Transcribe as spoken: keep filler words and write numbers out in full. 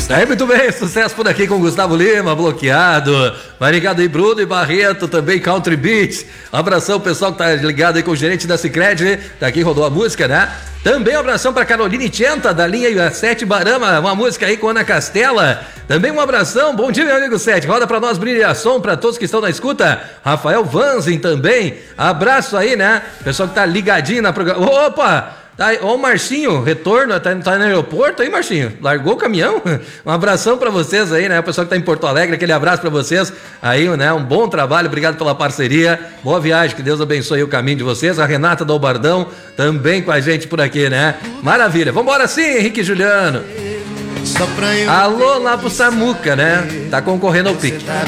É, muito bem, sucesso por aqui com Gustavo Lima, bloqueado. Vai ligado aí, Bruno e Barreto, também Country Beats. Um abração, pessoal que tá ligado aí com o gerente da Sicredi. Daqui rodou a música, né? Também um abração para Caroline Chenta, da linha sete Barama, uma música aí com Ana Castela. Também um abração, bom dia, meu amigo Sete. Roda para nós, brilha som para todos que estão na escuta. Rafael Vanzin também. Abraço aí, né? Pessoal que tá ligadinho na programa. Opa! Tá, ó o Marcinho, retorno, tá, tá no aeroporto aí, Marcinho? Largou o caminhão? Um abração pra vocês aí, né? O pessoal que tá em Porto Alegre, aquele abraço pra vocês aí, né? Um bom trabalho, obrigado pela parceria, boa viagem, que Deus abençoe o caminho de vocês. A Renata do Albardão também com a gente por aqui, né? Maravilha, vambora sim, Henrique e Juliano. Alô lá pro Samuca, né? Tá concorrendo ao pique.